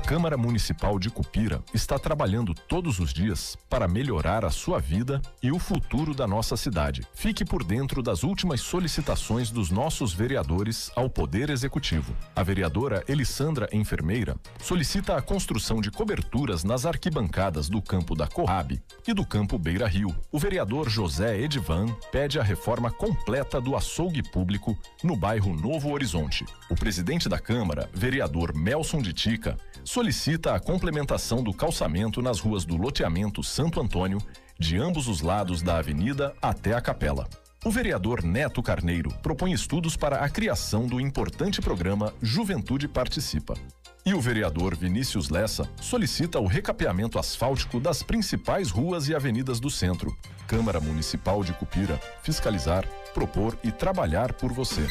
Câmara Municipal de Cupira está trabalhando todos os dias para melhorar a sua vida e o futuro da nossa cidade. Fique por dentro das últimas solicitações dos nossos vereadores ao Poder Executivo. A vereadora Elissandra Enfermeira solicita a construção de coberturas nas arquibancadas do campo da Coab e do campo Beira Rio. O vereador José Edivan pede a reforma completa do açougue público no bairro Novo Horizonte. O presidente da Câmara, vereador Melson de Tica, solicita a complementação do calçamento nas ruas do loteamento Santo Antônio, de ambos os lados da avenida até a Capela. O vereador Neto Carneiro propõe estudos para a criação do importante programa Juventude Participa. E o vereador Vinícius Lessa solicita o recapeamento asfáltico das principais ruas e avenidas do centro. Câmara Municipal de Cupira, fiscalizar, propor e trabalhar por você.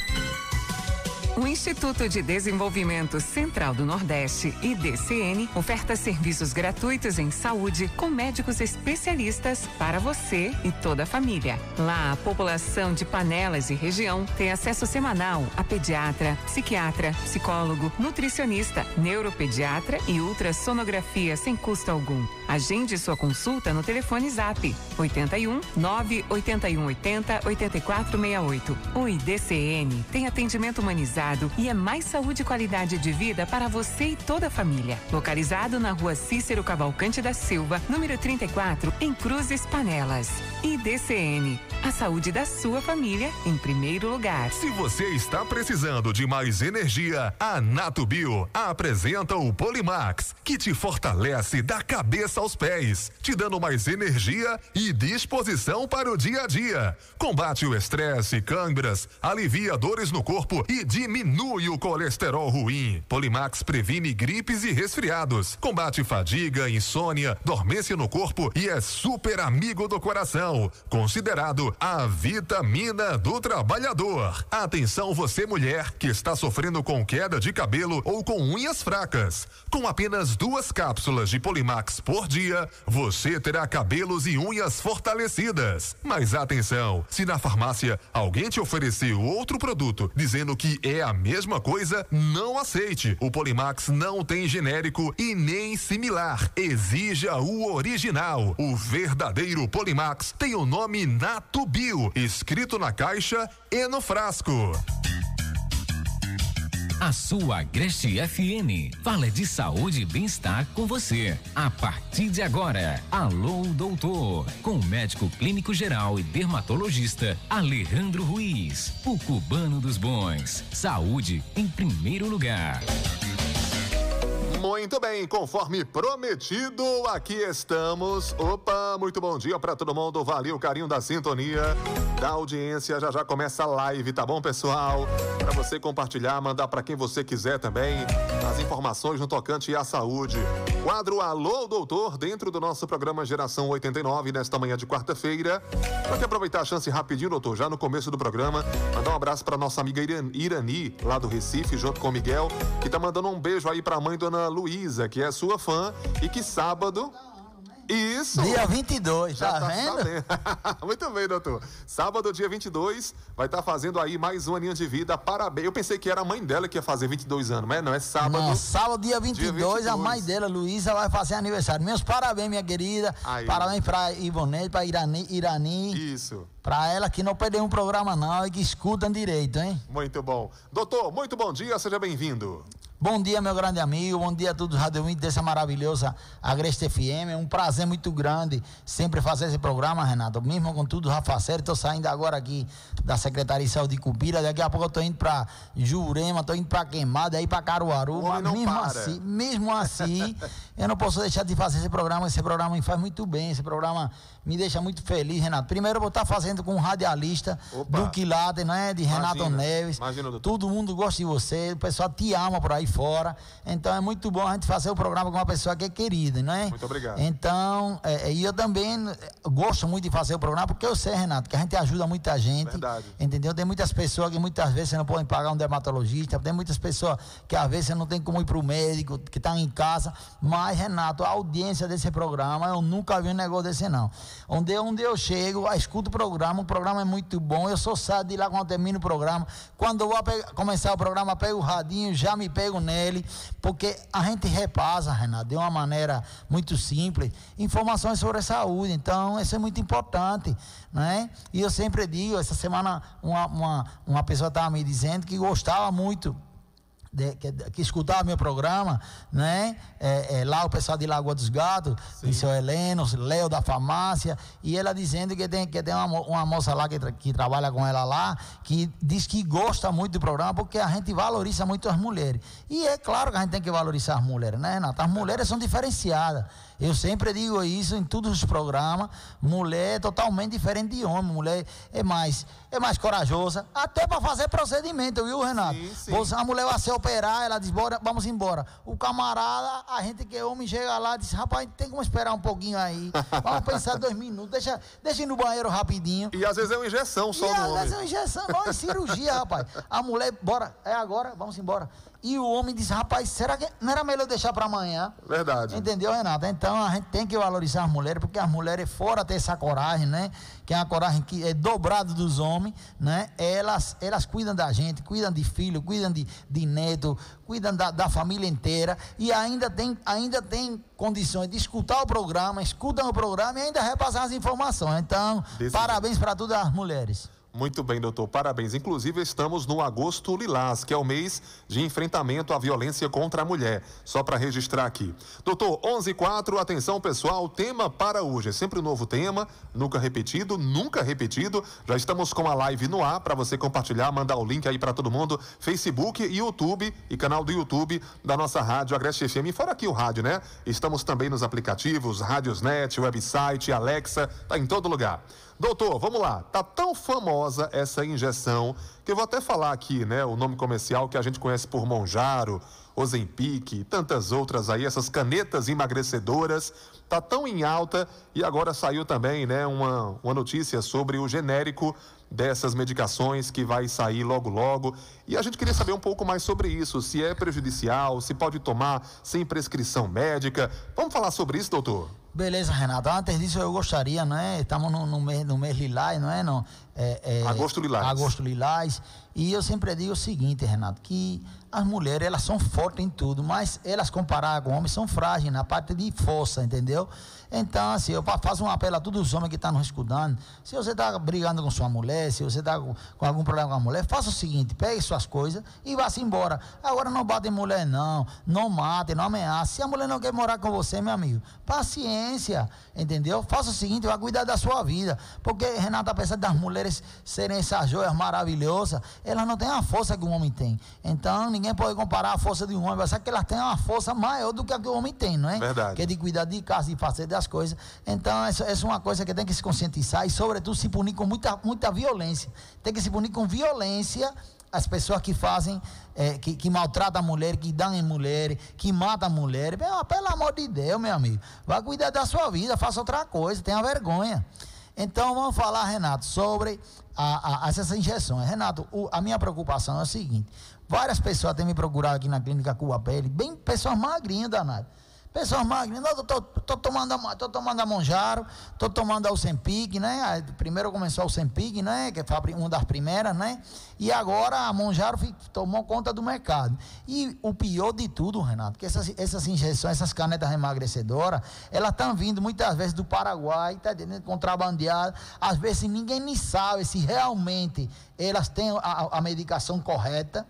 O Instituto de Desenvolvimento Central do Nordeste, IDCN, oferta serviços gratuitos em saúde com médicos especialistas para você e toda a família. Lá, a população de Panelas e região tem acesso semanal a pediatra, psiquiatra, psicólogo, nutricionista, neuropediatra e ultrassonografia sem custo algum. Agende sua consulta no telefone Zap 81 981 80 8468. O IDCN tem atendimento humanizado e é mais saúde e qualidade de vida para você e toda a família. Localizado na Rua Cícero Cavalcante da Silva, número 34, em Cruzes, Panelas. IDCN, a saúde da sua família em primeiro lugar. Se você está precisando de mais energia, a Natubio apresenta o Polimax, que te fortalece da cabeça aos pés, te dando mais energia e disposição para o dia a dia. Combate o estresse, câimbras, alivia dores no corpo e diminui o colesterol ruim. Polimax previne gripes e resfriados, combate fadiga, insônia, dormência no corpo e é super amigo do coração. Considerado a vitamina do trabalhador. Atenção você mulher que está sofrendo com queda de cabelo ou com unhas fracas. Com apenas 2 cápsulas de Polimax por dia, você terá cabelos e unhas fortalecidas. Mas atenção, se na farmácia alguém te ofereceu outro produto dizendo que é a mesma coisa, não aceite. O Polimax não tem genérico e nem similar. Exija o original. O verdadeiro Polimax tem o nome Natubio, escrito na caixa e no frasco. A sua Agreste FM fala de saúde e bem-estar com você. A partir de agora, Alô Doutor, com o médico clínico geral e dermatologista Alejandro Ruiz, o cubano dos bons. Saúde em primeiro lugar. Muito bem, conforme prometido, aqui estamos. Opa, muito bom dia para todo mundo. Valeu o carinho da sintonia, da audiência. Já começa a live, tá bom, pessoal? Para você compartilhar, mandar para quem você quiser também as informações no tocante à saúde. Quadro Alô Doutor, dentro do nosso programa Geração 89, nesta manhã de quarta-feira. Para aproveitar a chance rapidinho, doutor, já no começo do programa, mandar um abraço para nossa amiga Irani, lá do Recife, junto com o Miguel, que tá mandando um beijo aí para a mãe, dona Luísa, que é sua fã, e que sábado... Isso! Dia 22, já tá vendo? Muito bem, doutor. Sábado, dia 22, vai estar fazendo aí mais um aninho de vida. Parabéns. Eu pensei que era a mãe dela que ia fazer 22 anos, mas não, é sábado. Não, sábado, dia 22, dia 22. A mãe dela, Luísa, vai fazer aniversário. Meus parabéns, minha querida. Aí. Parabéns pra Ivonete, pra Irani. Isso. Pra ela que não perdeu um programa não e que escutam direito, hein? Muito bom. Doutor, muito bom dia, seja bem-vindo. Bom dia, meu grande amigo, bom dia a todos os radiovintes dessa maravilhosa Agreste FM. É um prazer muito grande sempre fazer esse programa, Renato. Mesmo com tudo, Rafa Sério, estou saindo agora aqui da Secretaria de Saúde de Cupira. Daqui a pouco eu estou indo para Jurema, estou indo para Queimada, aí para Caruaru. Mas mesmo assim, eu não posso deixar de fazer esse programa. Esse programa me faz muito bem, esse programa me deixa muito feliz, Renato. Primeiro eu vou estar fazendo com um radialista do Quilate, né? De Renato Neves. Imagina, doutor. Todo mundo gosta de você, o pessoal te ama por aí fora, então é muito bom a gente fazer o programa com uma pessoa que é querida, não é? Muito obrigado. Então, e eu também gosto muito de fazer o programa, porque eu sei, Renato, que a gente ajuda muita gente. Verdade. Entendeu? Tem muitas pessoas que muitas vezes você não pode pagar um dermatologista, tem muitas pessoas que às vezes você não tem como ir para o médico, que estão em casa, mas Mas, Renato, a audiência desse programa, eu nunca vi um negócio desse, não. Onde eu chego, escuto o programa é muito bom. Eu sou sábado de lá quando termino o programa. Quando eu vou começar o programa, pego o radinho, já me pego nele, porque a gente repassa, Renato, de uma maneira muito simples, informações sobre a saúde. Então, isso é muito importante, né? E eu sempre digo, essa semana uma pessoa estava me dizendo que gostava muito que escutava meu programa, né? Lá o pessoal de Lagoa dos Gatos, o seu Heleno, Léo da farmácia, e ela dizendo que tem uma moça lá que trabalha com ela lá, que diz que gosta muito do programa, porque a gente valoriza muito as mulheres. E é claro que a gente tem que valorizar as mulheres, né, Renato? As mulheres são diferenciadas. Eu sempre digo isso em todos os programas. Mulher é totalmente diferente de homem. Mulher é mais corajosa, até para fazer procedimento, viu, Renato? Sim. A mulher vai se operar, ela diz, bora, vamos embora. O camarada, a gente que é homem, chega lá e diz, rapaz, tem como esperar um pouquinho aí. Vamos pensar 2 minutos, deixa ir no banheiro rapidinho. E às vezes é uma injeção só no homem. Às vezes é uma injeção, não é cirurgia, rapaz. A mulher, bora, é agora, vamos embora. E o homem diz, rapaz, será que não era melhor deixar para amanhã? Verdade. Entendeu, Renato? Então a gente tem que valorizar as mulheres, porque as mulheres, fora ter essa coragem, né? Que é uma coragem que é dobrada dos homens, né? Elas cuidam da gente, cuidam de filho, cuidam de neto, cuidam da família inteira, e ainda tem condições de escutam o programa e ainda repassar as informações. Então, parabéns para todas as mulheres. Muito bem, doutor, parabéns. Inclusive, estamos no Agosto Lilás, que é o mês de enfrentamento à violência contra a mulher. Só para registrar aqui. Doutor, 11:04, atenção pessoal, tema para hoje. É sempre um novo tema, nunca repetido. Já estamos com a live no ar para você compartilhar, mandar o link aí para todo mundo. Facebook, YouTube e canal do YouTube da nossa rádio Agreste FM. E fora aqui o rádio, né? Estamos também nos aplicativos, Radiosnet, website, Alexa, tá em todo lugar. Doutor, vamos lá, tá tão famosa essa injeção, que eu vou até falar aqui, né, o nome comercial que a gente conhece por Mounjaro, Ozempic e tantas outras aí, essas canetas emagrecedoras, tá tão em alta, e agora saiu também, né, uma notícia sobre o genérico dessas medicações que vai sair logo, e a gente queria saber um pouco mais sobre isso, se é prejudicial, se pode tomar sem prescrição médica. Vamos falar sobre isso, doutor? Beleza, Renato. Antes disso, eu gostaria, né? Estamos no mês lilás, não é? Agosto Lilás. Agosto Lilás. E eu sempre digo o seguinte, Renato, que as mulheres, elas são fortes em tudo, mas elas, comparadas com homens, são frágeis na parte de força, entendeu? Então, assim, eu faço um apelo a todos os homens que estão nos escutando. Se você está brigando com sua mulher, se você está com algum problema com a mulher, faça o seguinte, pegue suas coisas e vá-se embora. Agora não bate em mulher, não mate, não ameace. Se a mulher não quer morar com você, meu amigo, paciência, entendeu? Faça o seguinte, vá cuidar da sua vida. Porque, Renato, apesar das mulheres serem essas joias maravilhosas, elas não têm a força que o homem tem. Então, ninguém pode comparar a força de um homem, mas sabe que elas têm uma força maior do que a que o homem tem, não é? Verdade. Que é de cuidar de casa, de fazer das coisas. Então, essa é uma coisa que tem que se conscientizar e, sobretudo, se punir com muita violência. Tem que se punir com violência as pessoas que fazem, que maltratam a mulher, que dão em mulher, que matam a mulher. Pelo amor de Deus, meu amigo, vá cuidar da sua vida, faça outra coisa, tenha vergonha. Então, vamos falar, Renato, sobre essas injeções. Renato, a minha preocupação é a seguinte: várias pessoas têm me procurado aqui na clínica Cuba Pele, bem pessoas magrinhas, danado. Pessoas magrinhas, não, tô tomando a Mounjaro, tô tomando a Ozempic, né? Primeiro começou a Ozempic, né? Que foi uma das primeiras, né? E agora a Mounjaro tomou conta do mercado. E o pior de tudo, Renato, que essas injeções, essas canetas emagrecedoras, elas estão vindo muitas vezes do Paraguai, tá entendendo? Contrabandeadas. Às vezes ninguém nem sabe se realmente elas têm a medicação correta.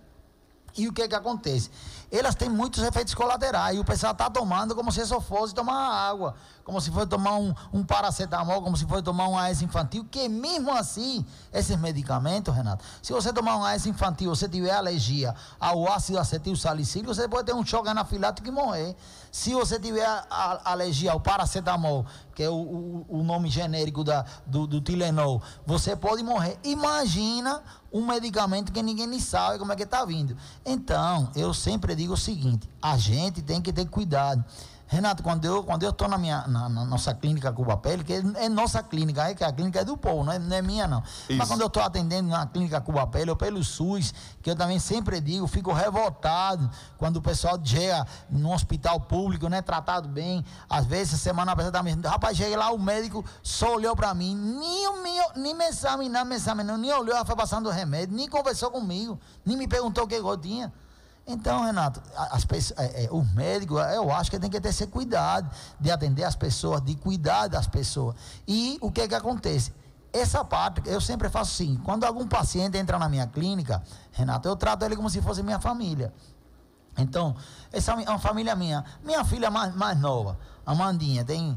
E o que acontece? Elas têm muitos efeitos colaterais. E o pessoal está tomando como se só fosse tomar água, como se fosse tomar um paracetamol, como se fosse tomar um AS infantil. Que mesmo assim, esses medicamentos, Renato, se você tomar um AS infantil, você tiver alergia ao ácido acetil salicílico, você pode ter um choque anafilático e morrer. Se você tiver alergia ao paracetamol, que é o nome genérico do Tylenol, você pode morrer. Imagina um medicamento que ninguém nem sabe como é que está vindo. Então, eu sempre digo o seguinte: a gente tem que ter cuidado. Renato, quando eu estou na nossa clínica Cuba Pele, que é nossa clínica, que a clínica é do povo, não é minha não. Isso. Mas quando eu estou atendendo na clínica Cuba Pele ou pelo SUS, que eu também sempre digo, fico revoltado quando o pessoal chega no hospital público, né, tratado bem. Às vezes, essa semana a pessoa está me dizendo, rapaz, cheguei lá, o médico só olhou para mim, nem me examinou, nem olhou, já foi passando o remédio, nem conversou comigo, nem me perguntou o que eu tinha. Então, Renato, os médicos, eu acho que tem que ter esse cuidado de atender as pessoas, de cuidar das pessoas. E o que acontece? Essa parte, eu sempre faço assim, quando algum paciente entra na minha clínica, Renato, eu trato ele como se fosse minha família. Então, essa é uma família minha. Minha filha mais nova, Amandinha, tem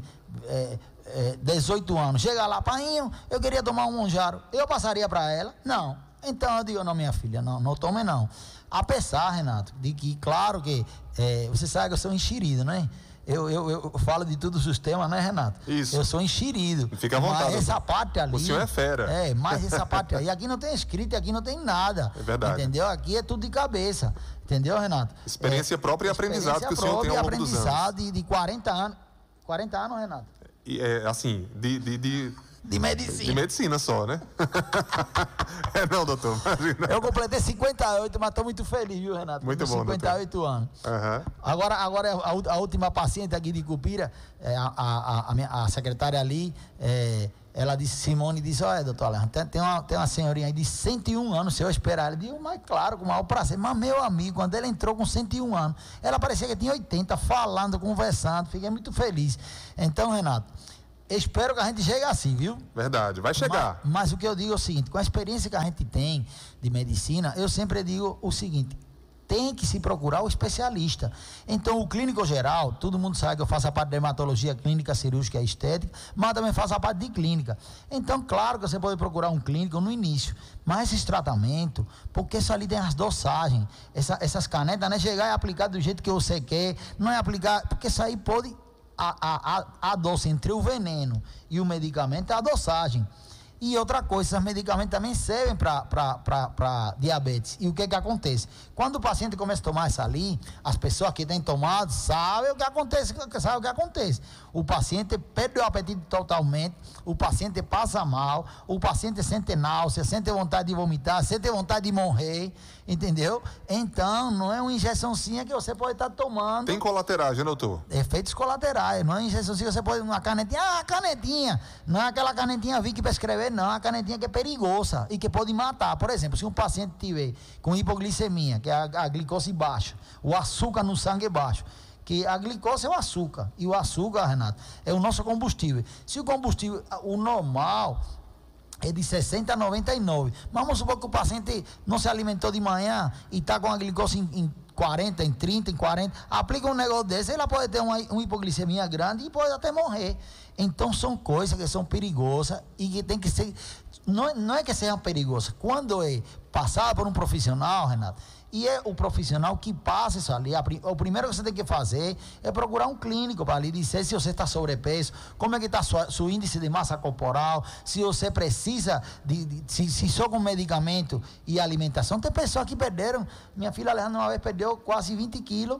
18 anos. Chega lá, painho, eu queria tomar um monjaro. Eu passaria para ela? Não. Então eu digo, não, minha filha, não tome não. Apesar, Renato, de que, claro que, você sabe que eu sou enxerido, né? Eu falo de todos os temas, né, Renato? Isso. Eu sou enxerido. Fica à vontade. Mas essa parte ali... O senhor é fera. Mas essa parte aí, aqui não tem escrito, aqui não tem nada. É verdade. Entendeu? Aqui é tudo de cabeça. Entendeu, Renato? Experiência própria e aprendizado que o senhor tem ao longo dos anos. Aprendizado de 40 anos. 40 anos, Renato. E assim, de medicina. De medicina só, né? Não, doutor, imagina. Eu completei 58, mas estou muito feliz, viu, Renato? Muito bom, 58 doutor. anos. Uhum. Agora a última paciente aqui de Cupira, a secretária ali, ela disse, Simone disse, olha, doutor Alejandro, tem uma senhorinha aí de 101 anos, se eu esperar. Ela disse, mas claro, com o maior prazer. Mas meu amigo, quando ela entrou com 101 anos, ela parecia que tinha 80, falando, conversando, fiquei muito feliz. Então, Renato, espero que a gente chegue assim, viu? Verdade, vai chegar. Mas o que eu digo é o seguinte, com a experiência que a gente tem de medicina, eu sempre digo o seguinte, tem que se procurar o especialista. Então, o clínico geral, todo mundo sabe que eu faço a parte de dermatologia clínica, cirúrgica e estética, mas também faço a parte de clínica. Então, claro que você pode procurar um clínico no início, mas esses tratamentos, porque isso ali tem as dosagens, essas canetas, não é chegar e aplicar do jeito que você quer, não é aplicar, porque isso aí pode... A dose entre o veneno e o medicamento é a dosagem. E outra coisa, esses medicamentos também servem para diabetes. E o que acontece? Quando o paciente começa a tomar isso ali, as pessoas que têm tomado sabem o que acontece. O paciente perde o apetite totalmente, o paciente passa mal, o paciente sente náusea, sente vontade de vomitar, sente vontade de morrer, entendeu? Então, não é uma injeçãozinha que você pode estar tomando. Tem colaterais, né, doutor? Efeitos colaterais, não é injeçãozinha que você pode, uma canetinha, canetinha, não é aquela canetinha Vick para escrever, não, é a canetinha que é perigosa e que pode matar. Por exemplo, se um paciente tiver com hipoglicemia, que é a glicose baixa, o açúcar no sangue baixo, que a glicose é o açúcar, e o açúcar, Renato, é o nosso combustível. Se o combustível, o normal, é de 60 a 99, mas vamos supor que o paciente não se alimentou de manhã e está com a glicose em 40, em 30, em 40, aplica um negócio desse, ele pode ter uma hipoglicemia grande e pode até morrer. Então são coisas que são perigosas e que tem que ser, não é que sejam perigosas, quando é passada por um profissional, Renato, e é o profissional que passa isso ali. O primeiro que você tem que fazer é procurar um clínico para lhe dizer se você está sobrepeso, como é que está seu índice de massa corporal, se você precisa se só com medicamento e alimentação. Tem pessoas que perderam, minha filha Alejandra uma vez perdeu quase 20 quilos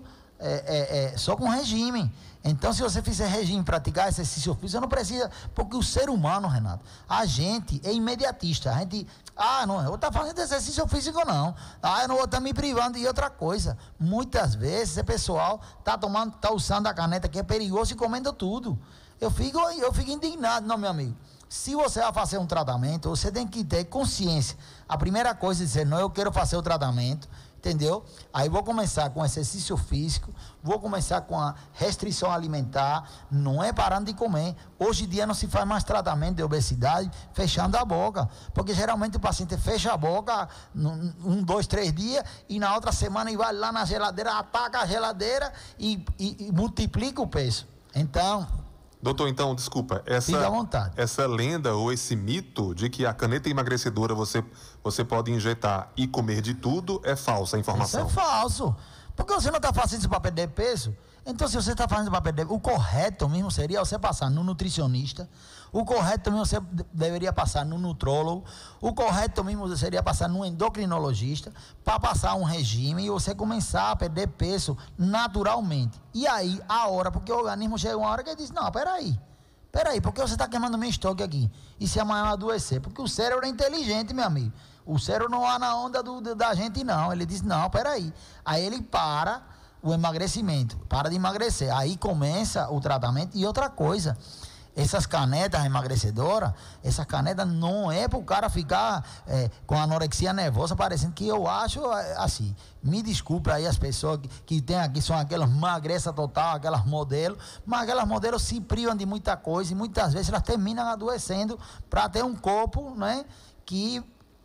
só com regime. Então, se você fizer regime, praticar exercício físico, você não precisa, porque o ser humano, Renato, a gente é imediatista. A gente, não, eu vou estar fazendo exercício físico, não. Eu não vou estar me privando. E outra coisa, muitas vezes esse pessoal está usando a caneta que é perigoso e comendo tudo. Eu fico indignado, não, meu amigo. Se você vai fazer um tratamento, você tem que ter consciência. A primeira coisa é dizer, não, eu quero fazer o tratamento, entendeu? Aí vou começar com exercício físico, vou começar com a restrição alimentar, não é parando de comer. Hoje em dia não se faz mais tratamento de obesidade fechando a boca, porque geralmente o paciente fecha a boca 1, 2, 3 dias e na outra semana ele vai lá na geladeira, ataca a geladeira e multiplica o peso. Então... Doutor, então, desculpa, essa lenda ou esse mito de que a caneta emagrecedora você pode injetar e comer de tudo é falsa a informação? Isso é falso. Porque você não está fazendo isso para perder peso? Então, se você está fazendo para perder, o correto mesmo seria você passar no nutricionista, o correto mesmo você deveria passar no nutrólogo, o correto mesmo seria passar no endocrinologista, para passar um regime e você começar a perder peso naturalmente. E aí, porque o organismo chega uma hora que ele diz, não, peraí, porque você está queimando meu estoque aqui? E se amanhã eu adoecer? Porque o cérebro é inteligente, meu amigo. O cérebro não há na onda da gente, não. Ele diz, não, peraí. Aí ele para o emagrecimento, para de emagrecer. Aí começa o tratamento. E outra coisa, essas canetas emagrecedoras, essa caneta não é para o cara ficar com anorexia nervosa, parecendo que eu acho assim. Me desculpe aí as pessoas que tem aqui, são aquelas magreza total, aquelas modelos, mas aquelas modelos se privam de muita coisa e muitas vezes elas terminam adoecendo para ter um corpo, né, que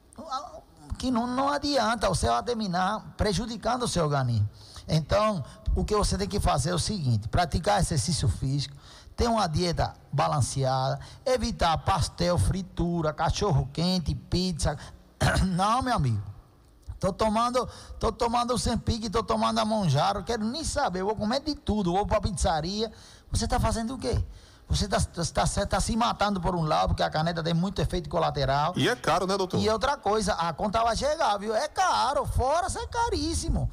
não adianta, você vai terminar prejudicando o seu organismo. Então, o que você tem que fazer é o seguinte: praticar exercício físico, ter uma dieta balanceada, evitar pastel, fritura, cachorro quente, pizza. Não, meu amigo. Tô tomando o Zempic, tô tomando a Monjaro, quero nem saber, eu vou comer de tudo, vou pra pizzaria. Você está fazendo o quê? Você está se matando por um lado, porque a caneta tem muito efeito colateral. E é caro, né, doutor? E outra coisa, a conta vai chegar, viu? É caro, fora ser caríssimo.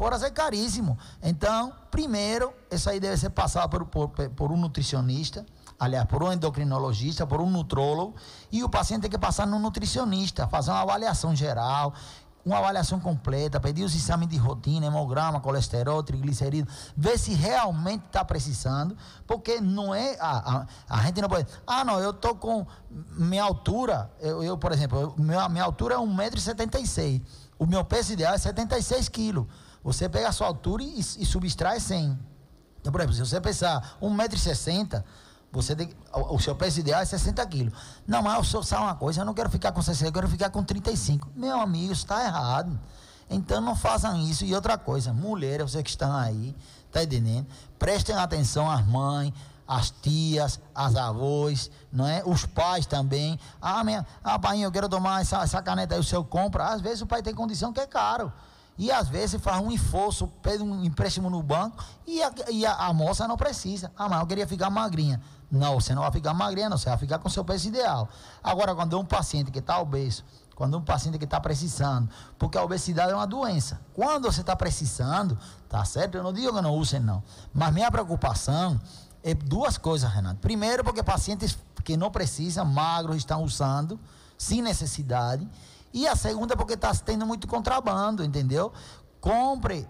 Então, primeiro, isso aí deve ser passado por um nutricionista, aliás, por um endocrinologista, por um nutrólogo, e o paciente tem que passar no nutricionista, fazer uma avaliação geral, uma avaliação completa, pedir os exames de rotina, hemograma, colesterol, triglicerídeos, ver se realmente está precisando, porque não é, a gente não pode, não, eu estou com minha altura, eu por exemplo, minha altura é 1,76 m, o meu peso ideal é 76 kg. Você pega a sua altura e subtrai 100. Então, por exemplo, se você pesar 1,60 m, o seu peso ideal é 60 kg. Não, mas eu sabe uma coisa, eu não quero ficar com 60, eu quero ficar com 35. Meu amigo, isso está errado. Então não façam isso. E outra coisa, mulheres, vocês que estão aí, tá entendendo? Prestem atenção às mães, às tias, às avós, não é? Os pais também. Pai, eu quero tomar essa caneta aí, o senhor compra. Às vezes o pai tem condição que é caro. E às vezes faz um esforço, pede um empréstimo no banco e a moça não precisa. Mas eu queria ficar magrinha. Não, você não vai ficar magrinha, não, você vai ficar com o seu peso ideal. Agora, quando é um paciente que está obeso, quando é um paciente que está precisando, porque a obesidade é uma doença. Quando você está precisando, tá certo? Eu não digo que não usem, não. Mas minha preocupação é duas coisas, Renato. Primeiro, porque pacientes que não precisam, magros, estão usando, sem necessidade. E a segunda é porque está tendo muito contrabando, entendeu? Compre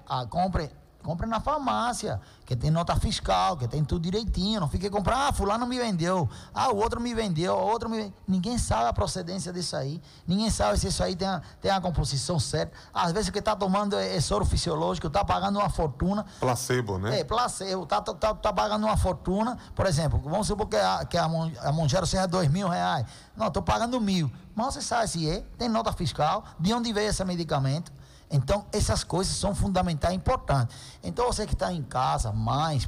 na farmácia, que tem nota fiscal, que tem tudo direitinho. Não fique comprando, fulano me vendeu, o outro me vendeu, o outro me vendeu. Ninguém sabe a procedência disso aí. Ninguém sabe se isso aí tem a composição certa. Às vezes o que está tomando é soro fisiológico, está pagando uma fortuna. Placebo, né? Placebo, está pagando uma fortuna. Por exemplo, vamos supor que a Monjaro seja R$2.000. Não, estou pagando 1.000. Mas você sabe se tem nota fiscal, de onde veio esse medicamento. Então, essas coisas são fundamentais e importantes. Então, você que está em casa, mães,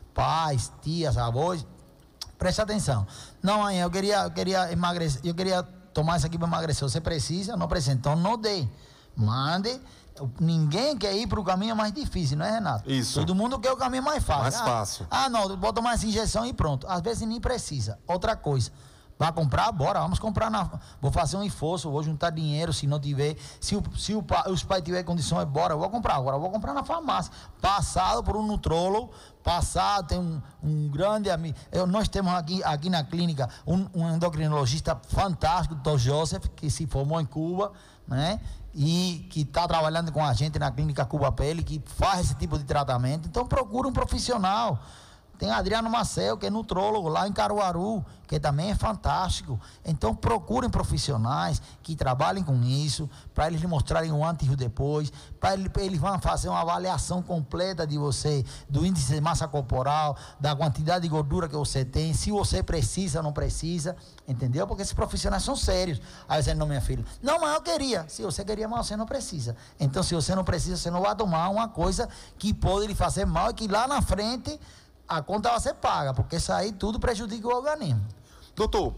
pais, tias, avós, preste atenção. Não, mãe, eu queria emagrecer, eu queria tomar isso aqui para emagrecer. Você precisa? Não precisa. Então, não dê. Mande. Ninguém quer ir para o caminho mais difícil, não é, Renato? Isso. Todo mundo quer o caminho mais fácil. Mais fácil. Não, vou tomar essa injeção e pronto. Às vezes nem precisa. Outra coisa. Vai comprar? Bora, vamos comprar. Vou fazer um esforço, vou juntar dinheiro, se não tiver. Se os pais tiverem condições, bora, eu vou comprar. Agora eu vou comprar na farmácia. Passado por um nutrólogo, tem um grande amigo. Nós temos aqui na clínica um endocrinologista fantástico, Dr. Joseph, que se formou em Cuba, né? E que está trabalhando com a gente na clínica Cuba Pele, que faz esse tipo de tratamento. Então procura um profissional. Tem Adriano Marcel, que é nutrólogo lá em Caruaru, que também é fantástico. Então procurem profissionais que trabalhem com isso, para eles lhe mostrarem o antes e o depois, para eles vão fazer uma avaliação completa de você, do índice de massa corporal, da quantidade de gordura que você tem, se você precisa ou não precisa, entendeu? Porque esses profissionais são sérios. Aí você, não, minha filha, não, mas eu queria. Se você queria, mas você não precisa. Então, se você não precisa, você não vai tomar uma coisa que pode lhe fazer mal e que lá na frente a conta vai ser paga, porque isso aí tudo prejudica o organismo. Doutor,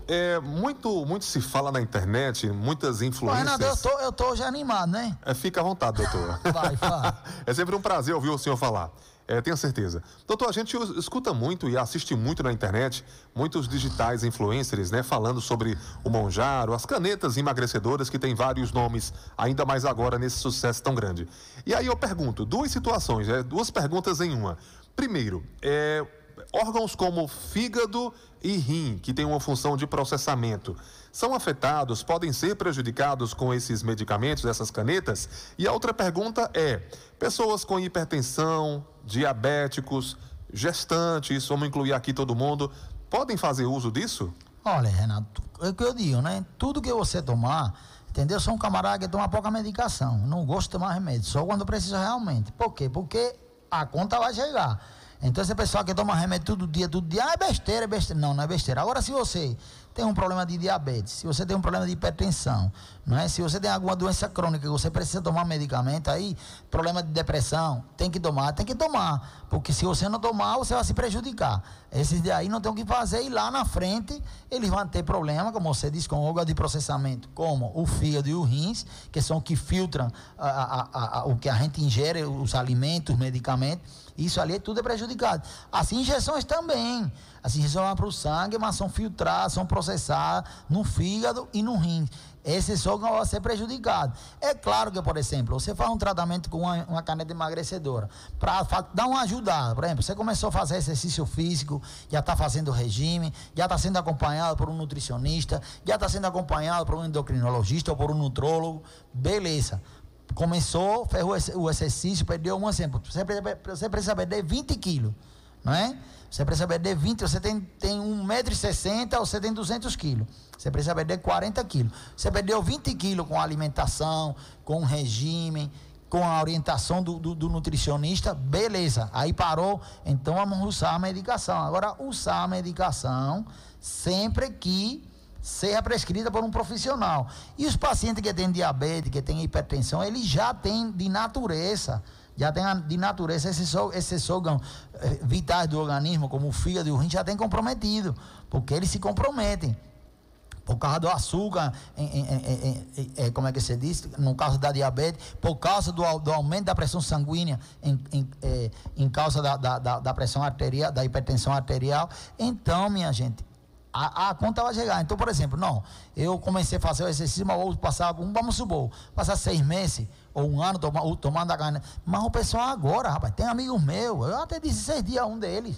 muito se fala na internet, muitas influências... Renato, eu tô já animado, né? Fica à vontade, doutor. Vai. É sempre um prazer ouvir o senhor falar. Tenho certeza. Doutor, a gente escuta muito e assiste muito na internet, muitos digitais influencers, né, falando sobre o Monjaro, as canetas emagrecedoras que tem vários nomes, ainda mais agora nesse sucesso tão grande. E aí eu pergunto, duas situações, duas perguntas em uma. Primeiro, órgãos como fígado e rim, que tem uma função de processamento, são afetados, podem ser prejudicados com esses medicamentos, essas canetas? E a outra pergunta pessoas com hipertensão, diabéticos, gestantes, vamos incluir aqui todo mundo, podem fazer uso disso? Olha, Renato, é o que eu digo, né? Tudo que você tomar, entendeu? Sou um camarada que toma pouca medicação, não gosto de tomar remédio, só quando precisa realmente. Por quê? Porque a conta vai chegar. Então, esse pessoal que toma remédio todo dia, é besteira, é besteira. Não, não é besteira. Agora, se você tem um problema de diabetes, se você tem um problema de hipertensão, não é? Se você tem alguma doença crônica que você precisa tomar medicamento, aí, problema de depressão, tem que tomar. Porque se você não tomar, você vai se prejudicar. Esses daí não tem o que fazer e lá na frente eles vão ter problema, como você disse, com órgão de processamento, como o fígado e o rins, que são que filtram o que a gente ingere, os alimentos, os medicamentos. Isso ali tudo é prejudicado. As injeções também. As injeções vão para o sangue, mas são filtradas, são processadas no fígado e no rim. Esses órgãos vão ser prejudicados. É claro que, por exemplo, você faz um tratamento com uma caneta emagrecedora para dar uma ajudada. Por exemplo, você começou a fazer exercício físico, já está fazendo regime, já está sendo acompanhado por um nutricionista, já está sendo acompanhado por um endocrinologista ou por um nutrólogo. Beleza. Começou, fez o exercício, perdeu um exemplo. Você precisa perder 20 quilos, não é? Você precisa perder 20, você tem 1,60 m ou você tem 200 quilos. Você precisa perder 40 quilos. Você perdeu 20 quilos com alimentação, com regime, com a orientação do nutricionista, beleza. Aí parou, então vamos usar a medicação. Agora, usar a medicação sempre que seja prescrita por um profissional. E os pacientes que têm diabetes, que têm hipertensão, eles já têm de natureza, esses órgãos vitais do organismo, como o fígado e o rim, já tem comprometido, porque eles se comprometem. Por causa do açúcar, como é que se diz? No caso da diabetes, por causa do aumento da pressão sanguínea, em causa da pressão arterial, da hipertensão arterial. Então, minha gente, a conta vai chegar. Então, por exemplo, eu comecei a fazer o exercício, mas vou passar, vamos supor, passar 6 meses ou um ano tomando a caneta. Mas o pessoal agora, rapaz, tem amigos meus, eu até disse 6 dias, um deles.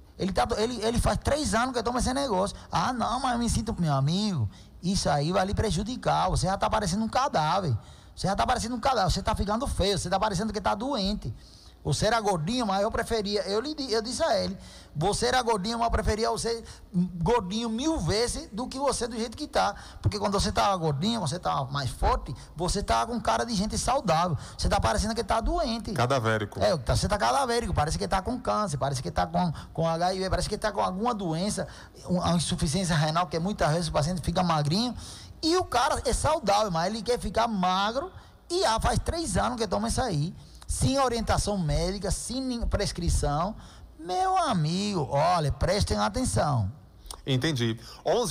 Ele faz 3 anos que toma esse negócio. Ah, não, mas eu me sinto, meu amigo, isso aí vai lhe prejudicar. Você já está parecendo um cadáver. Você está ficando feio, você está parecendo que está doente. Você era gordinho, mas eu preferia, eu disse a ele, você era gordinho, mas eu preferia você gordinho 1000 vezes do que você do jeito que está. Porque quando você estava gordinho, você estava mais forte, você estava com cara de gente saudável. Você está parecendo que está doente. Cadavérico. Você está cadavérico, parece que está com câncer, parece que está com HIV, parece que está com alguma doença, uma insuficiência renal, que muitas vezes o paciente fica magrinho, e o cara é saudável, mas ele quer ficar magro, e faz 3 anos que toma isso aí. Sem orientação médica, sem prescrição. Meu amigo, olha, prestem atenção. Entendi.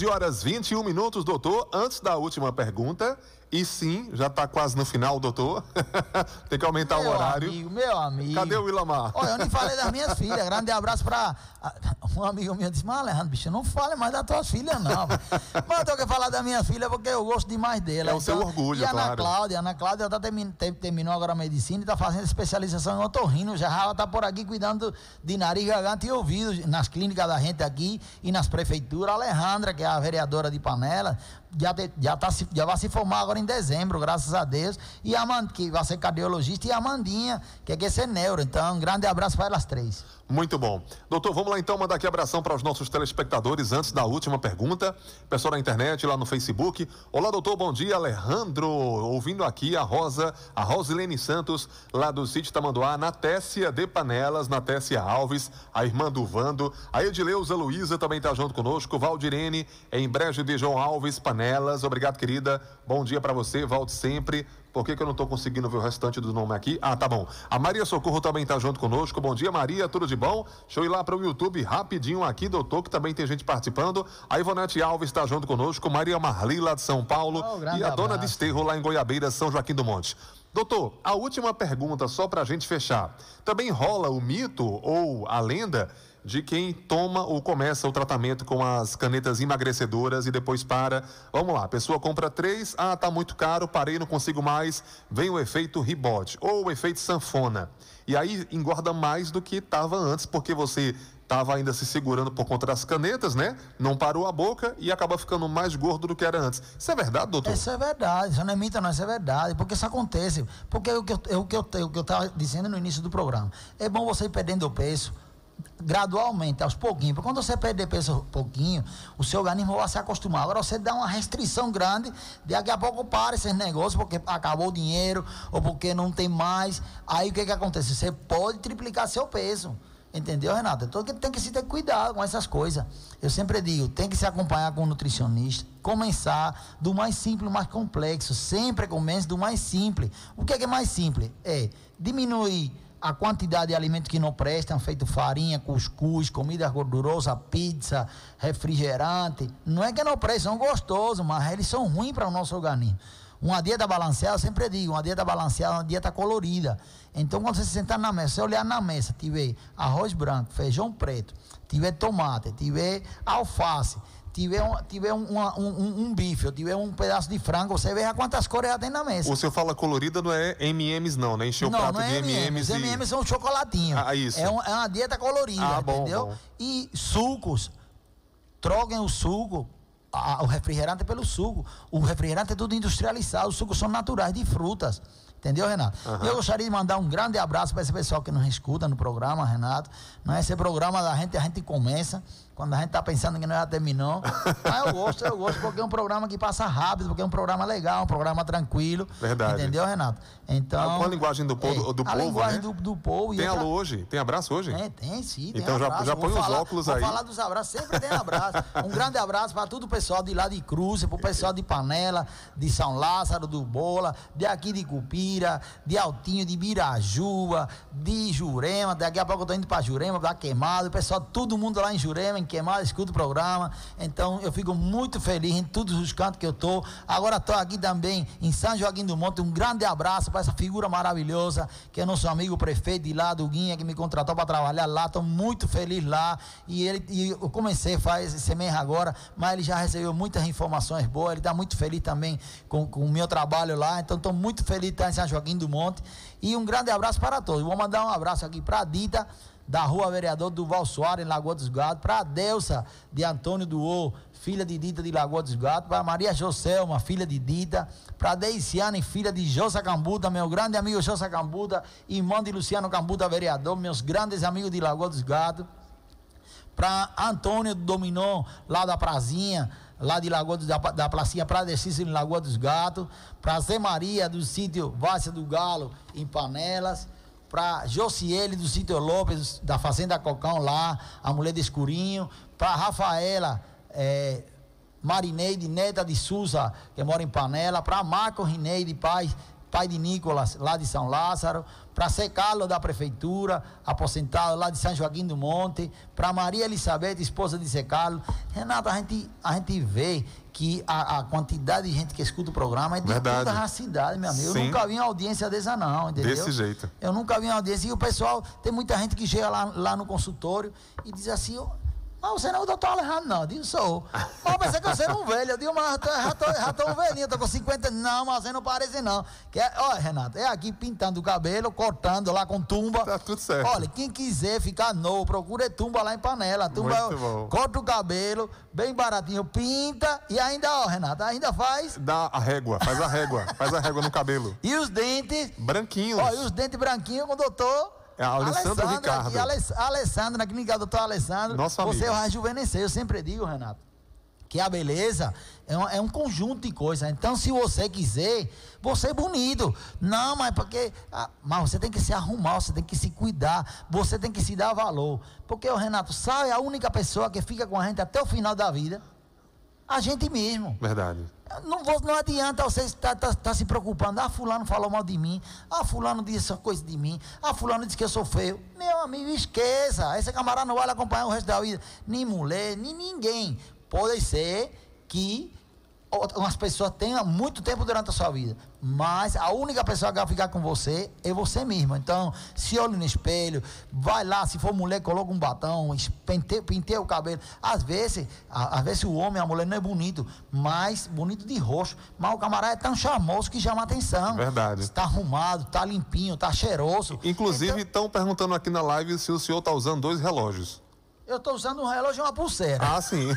11h21, doutor. Antes da última pergunta, e sim, já está quase no final, doutor. Tem que aumentar o horário. Meu amigo. Cadê o Ilamar? Olha, eu nem falei das minhas filhas. Grande abraço para um amigo meu. Disse, mas Alejandro, bicho, não fale mais das tuas filhas, não. Mas eu tenho que falar das minhas filhas porque eu gosto demais dela. É o seu orgulho, claro. Ana Cláudia terminou agora a medicina e está fazendo especialização em otorrino. Já ela está por aqui cuidando de nariz, garganta e ouvido nas clínicas da gente aqui e nas prefeituras. A Alejandra, que é a vereadora de Panela, já vai se formar agora em dezembro, graças a Deus, e a que vai ser cardiologista, e a Amandinha, que quer ser neuro. Então, um grande abraço para elas 3. Muito bom. Doutor, vamos lá então mandar aqui abração para os nossos telespectadores antes da última pergunta. Pessoal na internet, lá no Facebook. Olá, doutor, bom dia, Alejandro. Ouvindo aqui a Rosilene Santos, lá do sítio Tamanduá, na Tessia de Panelas, na Tessia Alves, a irmã do Vando, a Edileuza Luiza também está junto conosco, Valdirene, em Brejo de João Alves, Panelas. Obrigado, querida. Bom dia para você, volte sempre. Por que eu não estou conseguindo ver o restante do nome aqui? Ah, tá bom. A Maria Socorro também está junto conosco. Bom dia, Maria, tudo de bom? Deixa eu ir lá para o YouTube rapidinho aqui, doutor, que também tem gente participando. A Ivonete Alves está junto conosco, Maria Marli, lá de São Paulo, e a Dona de Esterro, lá em Goiabeira, São Joaquim do Monte. Doutor, a última pergunta, só para a gente fechar. Também rola o mito ou a lenda de quem toma ou começa o tratamento com as canetas emagrecedoras e depois para. Vamos lá, a pessoa compra 3, tá muito caro, parei, não consigo mais, vem o efeito rebote ou o efeito sanfona. E aí engorda mais do que estava antes, porque você estava ainda se segurando por conta das canetas, né? Não parou a boca e acaba ficando mais gordo do que era antes. Isso é verdade, doutor? Isso é verdade, isso não é mito, não, isso é verdade, porque isso acontece. Porque o que eu estava dizendo no início do programa, é bom você ir perdendo peso gradualmente, aos pouquinhos, porque quando você perder peso aos pouquinho, o seu organismo vai se acostumar. Agora você dá uma restrição grande, daqui a pouco para esses negócios, porque acabou o dinheiro, ou porque não tem mais, aí o que acontece? Você pode triplicar seu peso. Entendeu, Renato? Então tem que se ter cuidado com essas coisas. Eu sempre digo, tem que se acompanhar com um nutricionista, começar do mais simples ao mais complexo. Sempre comece do mais simples. O que é mais simples? É diminuir a quantidade de alimentos que não prestam, feito farinha, cuscuz, comida gordurosa, pizza, refrigerante. Não é que não prestam, são gostosos, mas eles são ruins para o nosso organismo. Uma dieta balanceada, eu sempre digo, uma dieta balanceada é uma dieta colorida. Então, quando você se sentar na mesa, você olhar na mesa, tiver arroz branco, feijão preto, tiver tomate, tiver alface, tiver um bife, ou tiver um pedaço de frango, você veja quantas cores já tem na mesa. O senhor fala colorida, não é M&M's não, né? Encher o prato não é de M&M's. Os M&M's são chocolatinho. Isso. É uma dieta colorida, entendeu? Bom. E sucos, troquem o suco, o refrigerante pelo suco. O refrigerante é tudo industrializado, os sucos são naturais de frutas. Entendeu, Renato? Eu gostaria de mandar um grande abraço para esse pessoal que nos escuta no programa, Renato. Não é esse programa da gente, a gente começa quando a gente está pensando que não já terminou. Mas eu gosto, porque é um programa que passa rápido, porque é um programa legal, um programa tranquilo. Verdade. Entendeu, Renato? Então, com a linguagem do povo, a linguagem, né? do povo. Tem alô hoje? Tem abraço hoje? Tem sim, tem então abraço. já põe os óculos aí. Vou falar dos abraços, sempre tem abraço. Um grande abraço para todo o pessoal de lá de Cruz, para o pessoal de Panela, de São Lázaro, do Bola, de aqui de Cupira, de Altinho, de Birajua, de Jurema. Daqui a pouco eu estou indo para Jurema, para Queimado. O pessoal, todo mundo lá em Jurema, em Queimado, escuta o programa. Então eu fico muito feliz em todos os cantos que eu estou. Agora estou aqui também em São Joaquim do Monte. Um grande abraço para essa figura maravilhosa que é nosso amigo prefeito de lá, do Guinha, que me contratou para trabalhar lá. Estou muito feliz lá. E eu comecei faz esse mês agora, mas ele já recebeu muitas informações boas. Ele está muito feliz também com o meu trabalho lá. Então estou muito feliz de estar em São Joaquim do Monte. E um grande abraço para todos. Vou mandar um abraço aqui para a Dita, da Rua Vereador Duval Soares, em Lagoa dos Gatos, para a Delsa de Antônio Duô, filha de Dita de Lagoa dos Gatos, para Maria Joselma, filha de Dita, para Deiciane, filha de Josa Cambuta, meu grande amigo Josa Cambuta, irmão de Luciano Cambuta, vereador, meus grandes amigos de Lagoa dos Gatos, para Antônio Dominó, lá da Prazinha, lá de Lagoa da Pracinha Praia de Cícero, em Lagoa dos Gatos, para Zé Maria, do sítio Várzea do Galo, em Panelas, para Josiele, do sítio Lopes, da Fazenda Cocão lá, a mulher de Escurinho, para Rafaela Marineide, neta de Souza, que mora em Panela, para Marco Rineide, pai de Nicolas, lá de São Lázaro, para Zé Carlos, da Prefeitura, aposentado lá de São Joaquim do Monte, para Maria Elizabeth, esposa de Zé Carlos. Renato, a gente vê que a quantidade de gente que escuta o programa é de toda a cidade, meu amigo. Sim. Eu nunca vi uma audiência dessa não, entendeu? Desse jeito. Eu nunca vi uma audiência. E o pessoal, tem muita gente que chega lá no consultório e diz assim: mas você não é o doutor Alejandro, não. Eu digo, sou. Eu pensei que você era um velho. Eu digo, mas já tô um velhinho, eu tô com 50. Não, mas você não parece, não. Olha, Renato, é aqui pintando o cabelo, cortando lá com tumba. Tá tudo certo. Olha, quem quiser ficar novo, procura tumba lá em Panela. Tumba, muito bom. Corta o cabelo, bem baratinho, pinta e ainda, ó, Renato, ainda faz. Dá a régua, faz a régua no cabelo. E os dentes. Branquinhos. Ó, e os dentes branquinhos com o doutor. É Alessandro Ricardo. Alessandro, na clínica do doutor Alessandro. Nosso amigo. Você vai rejuvenescer. Eu sempre digo, Renato, que a beleza é um conjunto de coisas. Então, se você quiser, você é bonito. Não, mas porque... mas você tem que se arrumar, você tem que se cuidar, você tem que se dar valor. Porque, Renato, sabe a única pessoa que fica com a gente até o final da vida? A gente mesmo. Verdade. Não adianta você estar se preocupando. Fulano falou mal de mim. Fulano disse essa coisa de mim. Fulano disse que eu sou feio. Meu amigo, esqueça. Esse camarada não vai lhe acompanhar o resto da vida. Nem mulher, nem ninguém. Pode ser que umas pessoas tenham muito tempo durante a sua vida, mas a única pessoa que vai ficar com você é você mesmo. Então, se olhe no espelho, vai lá, se for mulher, coloca um batom, penteia o cabelo. Às vezes o homem, a mulher não é bonito, mas bonito de rosto, mas o camarada é tão charmoso que chama atenção. Verdade. Está arrumado, está limpinho, está cheiroso. Inclusive, estão perguntando aqui na live se o senhor está usando 2 relógios. Eu estou usando um relógio e uma pulseira. Ah, sim.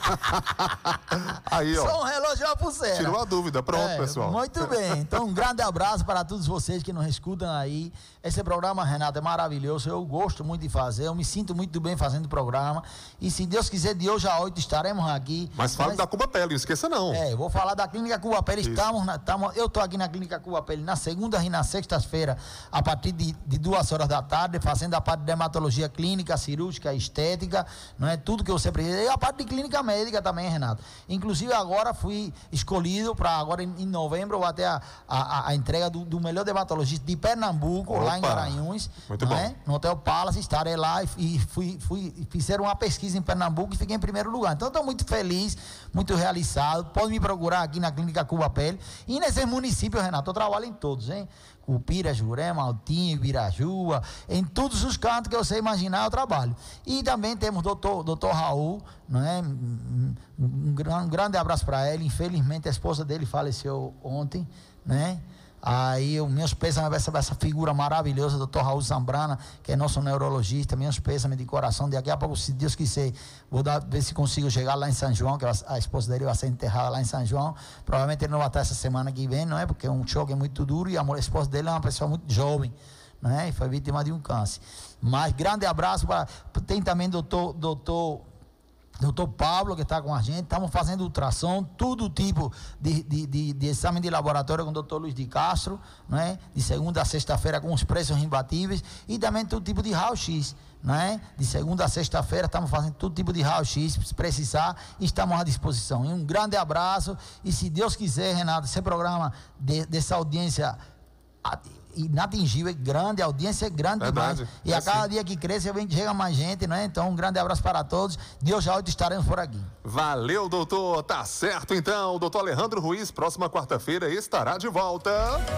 Aí, ó. Só um relógio e uma pulseira. Tirou a dúvida. Pronto, pessoal. Muito bem. Então, um grande abraço para todos vocês que nos escutam aí. Esse programa, Renato, é maravilhoso. Eu gosto muito de fazer. Eu me sinto muito bem fazendo o programa. E se Deus quiser, de hoje a 8 estaremos aqui. Mas fale da Cuba Pele, não esqueça não. Eu vou falar da Clínica Cuba Pele. Eu estou aqui na Clínica Cuba Pele na segunda e na sexta-feira, a partir de 2 horas da tarde, fazendo a parte de dermatologia clínica, cirúrgica, estética, não é tudo que você precisa. E a parte de clínica médica também, Renato. Inclusive agora fui escolhido para agora em novembro vai ter a entrega do melhor dermatologista de Pernambuco. Opa, lá em Garanhuns, muito bom. No Hotel Palace. Estarei lá e fizeram uma pesquisa em Pernambuco e fiquei em primeiro lugar. Então estou muito feliz, muito realizado. Pode me procurar aqui na Clínica Cuba Pele. E nesses municípios, Renato, eu trabalho em todos, hein? Cupira, Jurema, Altinho, Ibirajuba, em todos os cantos que você imaginar eu trabalho. E também temos o doutor Raul, não é? Um grande abraço para ele. Infelizmente a esposa dele faleceu ontem, né? Aí meus pêsames essa figura maravilhosa, doutor Raul Zambrana, que é nosso neurologista. Meus pêsames de coração. Daqui a pouco, se Deus quiser, vou ver se consigo chegar lá em São João, que a esposa dele vai ser enterrada lá em São João. Provavelmente ele não vai estar essa semana que vem, não é? Porque um choque é muito duro e a esposa dele é uma pessoa muito jovem, né? E foi vítima de um câncer. Mas grande abraço para. Tem também doutor Pablo, que está com a gente. Estamos fazendo ultrassom, todo tipo de exame de laboratório com o doutor Luiz de Castro, né? De segunda a sexta-feira com os preços imbatíveis. E também todo tipo de raio-x, né? De segunda a sexta-feira estamos fazendo todo tipo de raio-x. Se precisar, estamos à disposição. E um grande abraço. E se Deus quiser, Renato, esse programa dessa audiência inatingível, é grande, a audiência é grande demais. E a cada dia que cresce, chega mais gente, né? Então, um grande abraço para todos. Deus já hoje estaremos por aqui. Valeu, doutor. Tá certo, então. O doutor Alejandro Ruiz, próxima quarta-feira, estará de volta.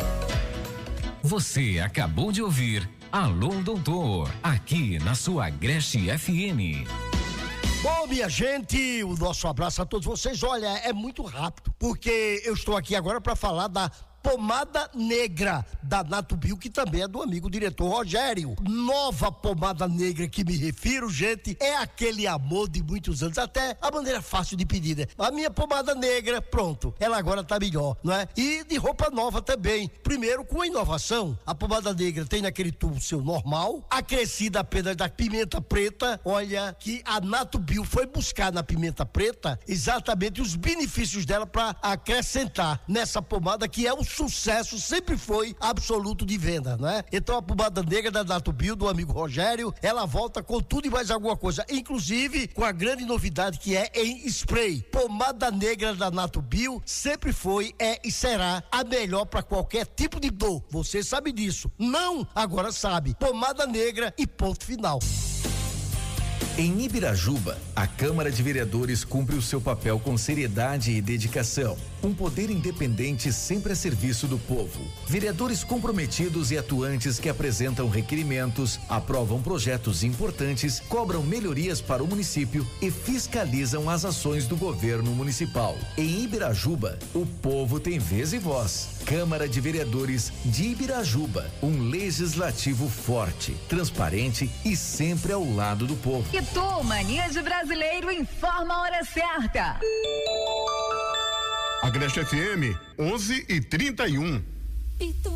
Você acabou de ouvir Alô, Doutor, aqui na sua Agreste FM. Bom, minha gente, o nosso abraço a todos vocês. Olha, é muito rápido, porque eu estou aqui agora para falar da pomada negra da Natubio, que também é do amigo diretor Rogério. Nova pomada negra que me refiro, gente, é aquele amor de muitos anos, até a maneira fácil de pedir, né? A minha pomada negra, pronto, ela agora tá melhor, não é? E de roupa nova também. Primeiro, com a inovação, a pomada negra tem naquele tubo seu normal, acrescida apenas da pimenta preta. Olha que a Natubio foi buscar na pimenta preta exatamente os benefícios dela para acrescentar nessa pomada que é um sucesso, sempre foi absoluto de venda, né? Então a pomada negra da Natubio, do amigo Rogério, ela volta com tudo e mais alguma coisa, inclusive com a grande novidade que é em spray. Pomada negra da Natubio sempre foi, é e será a melhor para qualquer tipo de dor. Você sabe disso? Não? Agora sabe. Pomada negra e ponto final. Em Ibirajuba, a Câmara de Vereadores cumpre o seu papel com seriedade e dedicação. Um poder independente sempre a serviço do povo. Vereadores comprometidos e atuantes que apresentam requerimentos, aprovam projetos importantes, cobram melhorias para o município e fiscalizam as ações do governo municipal. Em Ibirajuba, o povo tem vez e voz. Câmara de Vereadores de Ibirajuba, um legislativo forte, transparente e sempre ao lado do povo. Itu, Mania de Brasileiro, informa a hora certa. Agreste FM, 11h31.